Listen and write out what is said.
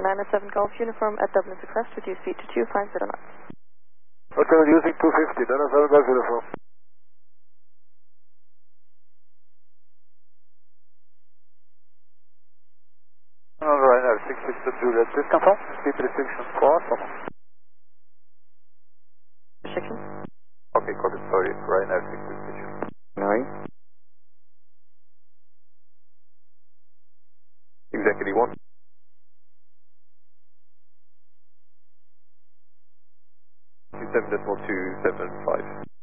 907 Golf Uniform at Dublin Crest with you, speed to 250 knots. Hotel using 250, 907 Golf Uniform. Ryanair 662 Juliet, please confirm, speed restriction for someone. Restriction. Okay, copy, sorry, Ryanair 662 Juliet. Nine. Exactly 1. 27.275.